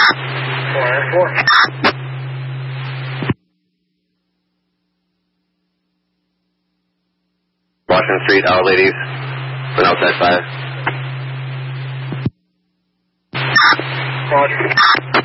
4. Washington Street, Our Ladies, went outside 5. Roger.